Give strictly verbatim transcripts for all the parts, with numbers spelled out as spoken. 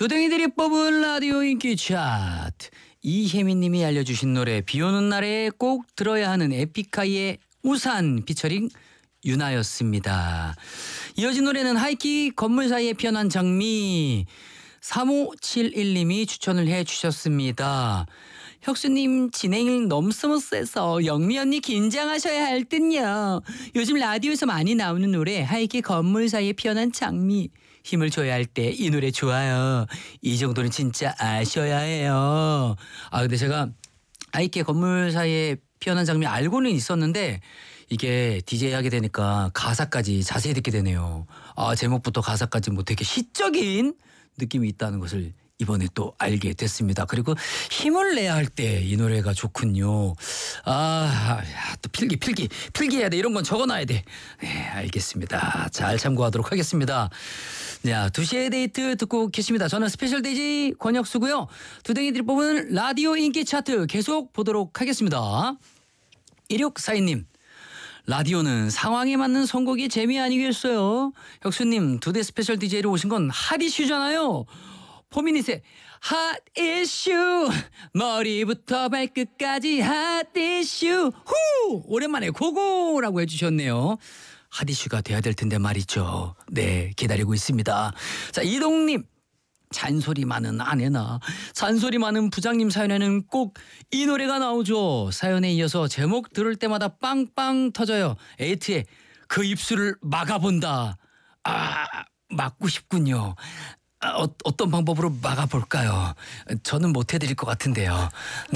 두둥이들이 뽑은 라디오 인기 차트. 이혜민님이 알려주신 노래 비오는 날에 꼭 들어야 하는 에픽하이의 우산 피처링 유나였습니다. 이어진 노래는 하이키 건물 사이에 피어난 장미. 삼오칠일님이 추천을 해주셨습니다. 혁수님 진행을 너무 스무스해서 영미 언니 긴장하셔야 할 듯요. 요즘 라디오에서 많이 나오는 노래 하이키 건물 사이에 피어난 장미. 힘을 줘야 할 때 이 노래 좋아요. 이 정도는 진짜 아셔야 해요. 아 근데 제가 하이키 건물 사이에 피어난 장미 알고는 있었는데 이게 디제이 하게 되니까 가사까지 자세히 듣게 되네요. 아 제목부터 가사까지 뭐 되게 시적인 느낌이 있다는 것을 이번에 또 알게 됐습니다. 그리고 힘을 내야 할 때 이 노래가 좋군요. 아, 또 필기, 필기, 필기해야 돼. 이런 건 적어놔야 돼. 네, 알겠습니다. 잘 참고하도록 하겠습니다. 자, 두 시의 데이트 듣고 계십니다. 저는 스페셜 데이지 권혁수고요. 두댕이들이 뽑은 라디오 인기 차트 계속 보도록 하겠습니다. 일육사이님. 라디오는 상황에 맞는 선곡이 재미 아니겠어요? 혁수님 두 대 스페셜 디제이로 오신 건 핫 이슈잖아요. 포미닛의 핫 이슈 머리부터 발끝까지 핫 이슈 후 오랜만에 고고라고 해주셨네요. 핫 이슈가 돼야 될 텐데 말이죠. 네 기다리고 있습니다. 자 이동님 잔소리 많은 아내나 잔소리 많은 부장님 사연에는 꼭 이 노래가 나오죠. 사연에 이어서 제목 들을 때마다 빵빵 터져요. 에이트의 그 입술을 막아본다. 아 막고 싶군요. 아, 어, 어떤 방법으로 막아볼까요? 저는 못 해드릴 것 같은데요. 네.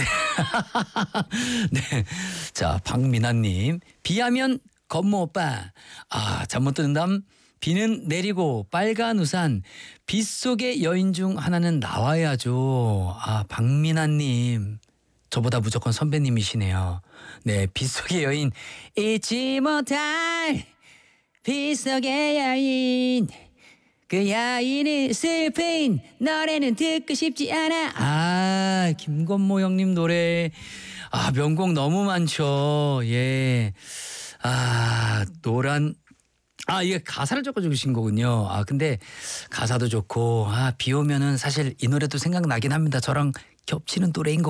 네. 자, 박민아님. 비하면 건모 오빠. 아, 잠 못 드는 밤 비는 내리고 빨간 우산. 빗속의 여인 중 하나는 나와야죠. 아, 박민아님. 저보다 무조건 선배님이시네요. 네, 빗속의 여인. 잊지 못할 빗속의 여인. 그 여인은 슬픈 노래는 듣고 싶지 않아. 아 김건모 형님 노래 아 명곡 너무 많죠. 예. 아 노란 아 이게 가사를 적어주신 거군요. 아 근데 가사도 좋고 아 비 오면은 사실 이 노래도 생각나긴 합니다. 저랑 겹치는 또래인 거.